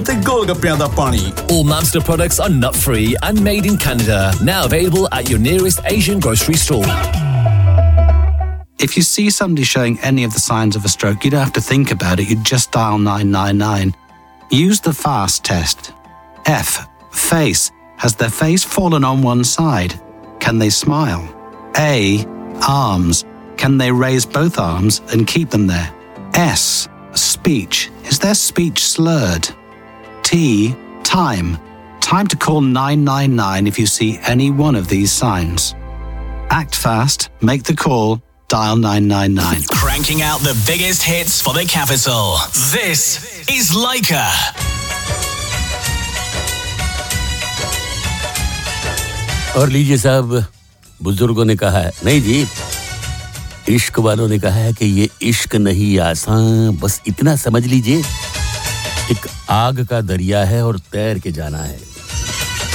ਤੇ ਗੋਲਗੱਪਿਆਂ ਦਾ ਪਾਣੀ All Mamster products are nut-free and made in Canada. Now available at your nearest Asian grocery store. If you see somebody showing any of the signs of a stroke, you don't have to think about it. You just dial 999. Use the FAST test. F. Face. Has their face fallen on one side? Can they smile? A. Arms. Can they raise both arms and keep them there? S. Speech. Is their speech slurred? T. Time. Time to call 999 if you see any one of these signs. Act fast, make the call, dial 999. Cranking out the biggest hits for the capital. This is Leica. और लीजिए साहब, बुजुर्गों ने कहा है, नहीं जी, इश्क वालों ने कहा है कि ये इश्क नहीं आसान, बस इतना समझ लीजिए, एक आग का दरिया है और तैर के जाना है।